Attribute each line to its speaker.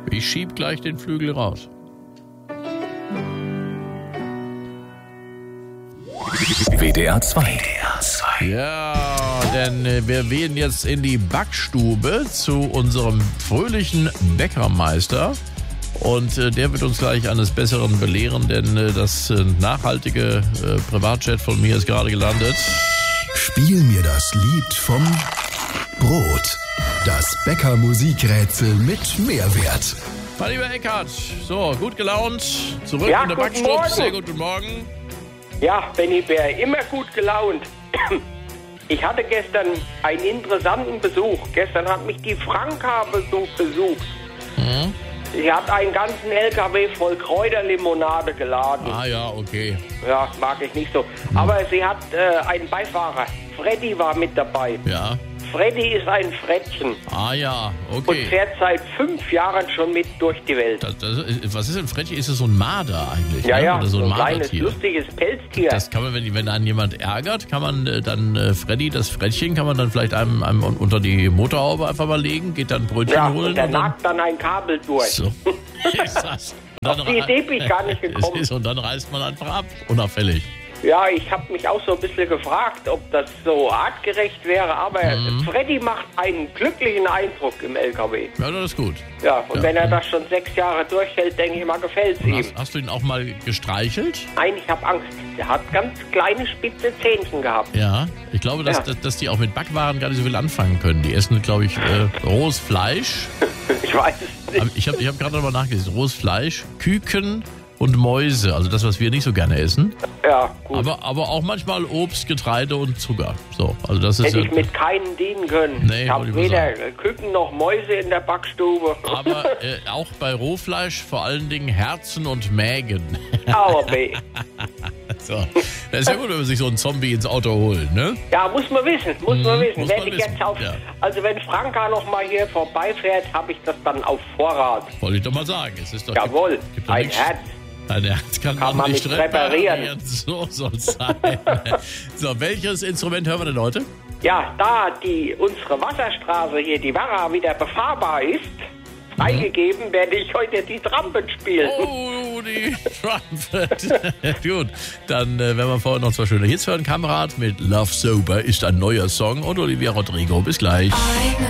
Speaker 1: Ich schieb gleich den Flügel raus.
Speaker 2: WDR 2.
Speaker 1: Ja, denn wir gehen jetzt in die Backstube zu unserem fröhlichen Bäckermeister. Und der wird uns gleich eines Besseren belehren, denn das nachhaltige Privatjet von mir ist gerade gelandet.
Speaker 2: Spiel mir das Lied vom Brot. Das Bäcker-Musikrätsel mit Mehrwert.
Speaker 1: Mein lieber Eckhard, so, gut gelaunt, zurück
Speaker 3: Ja,
Speaker 1: in der
Speaker 3: guten
Speaker 1: Backstube.
Speaker 3: Morgen.
Speaker 1: Sehr guten Morgen.
Speaker 3: Ja, Benny Bär, immer gut gelaunt. Ich hatte gestern einen interessanten Besuch. Gestern hat mich die Franka besucht. Sie hat einen ganzen LKW voll Kräuterlimonade geladen.
Speaker 1: Ah ja, okay.
Speaker 3: Ja, mag ich nicht so. Aber sie hat einen Beifahrer. Freddy war mit dabei.
Speaker 1: Ja.
Speaker 3: Freddy ist ein Frettchen
Speaker 1: Ah ja,
Speaker 3: und
Speaker 1: okay.
Speaker 3: fährt seit 5 Jahren schon mit durch die Welt.
Speaker 1: Was ist ein Frettchen? Ist das so ein Marder eigentlich?
Speaker 3: Ja,
Speaker 1: ne?
Speaker 3: ja,
Speaker 1: Oder so
Speaker 3: so
Speaker 1: ein
Speaker 3: ein kleines,
Speaker 1: Mardertier?
Speaker 3: lustiges Pelztier.
Speaker 1: Das kann man, wenn einen jemand ärgert, kann man dann Freddy, das Frettchen, kann man dann vielleicht einem unter die Motorhaube einfach mal legen, geht dann Brötchen
Speaker 3: Ja,
Speaker 1: holen.
Speaker 3: und der
Speaker 1: und dann,
Speaker 3: nagt dann ein Kabel durch.
Speaker 1: so. Ist das. Und
Speaker 3: Auf die Idee bin ich gar nicht gekommen.
Speaker 1: Und dann reißt man einfach ab, unauffällig.
Speaker 3: Ja, ich habe mich auch so ein bisschen gefragt, ob das so artgerecht wäre, aber Freddy macht einen glücklichen Eindruck im LKW.
Speaker 1: Ja, das ist gut.
Speaker 3: Ja, und
Speaker 1: Ja.
Speaker 3: wenn er das schon 6 Jahre durchhält, denke ich mal, gefällt's
Speaker 1: Und
Speaker 3: ihm.
Speaker 1: hast du ihn auch mal gestreichelt?
Speaker 3: Nein, ich habe Angst. Der hat ganz kleine, spitze Zähnchen gehabt.
Speaker 1: Ja, ich glaube, dass die auch mit Backwaren gar nicht so viel anfangen können. Die essen, glaube ich, rohes Fleisch.
Speaker 3: Ich weiß es nicht.
Speaker 1: Ich hab gerade nochmal nachgelesen. Rohes Fleisch, Küken und Mäuse. Also das, was wir nicht so gerne essen.
Speaker 3: Ja, gut.
Speaker 1: Aber auch manchmal Obst, Getreide und Zucker. So, also das ist
Speaker 3: Hätte ich mit keinen dienen können.
Speaker 1: Nee,
Speaker 3: ich
Speaker 1: wollte
Speaker 3: habe
Speaker 1: ich mal
Speaker 3: weder Küken noch Mäuse in der Backstube.
Speaker 1: Aber auch bei Rohfleisch vor allen Dingen Herzen und Mägen.
Speaker 3: Aber weh.
Speaker 1: So. Das ist ja gut, wenn man sich so einen Zombie ins Auto holt, ne?
Speaker 3: Ja, muss man wissen, muss man wissen.
Speaker 1: muss
Speaker 3: Wenn
Speaker 1: man
Speaker 3: ich
Speaker 1: wissen,
Speaker 3: jetzt auf,
Speaker 1: ja.
Speaker 3: Also wenn Franka noch mal hier vorbeifährt, habe ich das dann auf Vorrat.
Speaker 1: Wollte ich doch mal sagen. Es ist doch,
Speaker 3: Jawohl,
Speaker 1: gibt doch
Speaker 3: ein
Speaker 1: nichts.
Speaker 3: Herz.
Speaker 1: Ein Herz kann
Speaker 3: Kann
Speaker 1: man
Speaker 3: man
Speaker 1: nicht
Speaker 3: nicht reparieren.
Speaker 1: So soll es sein. So, welches Instrument hören wir denn heute?
Speaker 3: Ja, da unsere Wasserstraße hier, die Werra, wieder befahrbar ist, freigegeben, werde ich heute die Trumpet spielen.
Speaker 1: Oh, die Trumpet. Gut, dann werden wir vorher noch 2 schöne Hits hören. Kamerad mit Love Sober ist ein neuer Song und Olivia Rodrigo. Bis gleich.